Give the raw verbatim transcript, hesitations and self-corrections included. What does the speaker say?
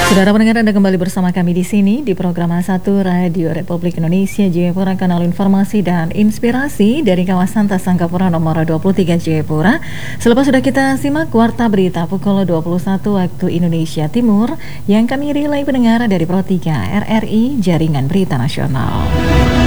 Saudara pendengar, Anda kembali bersama kami di sini di program satu Radio Republik Indonesia Jayapura, kanal informasi dan inspirasi dari kawasan Tasangkapura nomor dua puluh tiga Jayapura. Selepas sudah kita simak warta berita pukul dua puluh satu waktu Indonesia Timur yang kami relay pendengar dari Pro tiga R R I Jaringan Berita Nasional.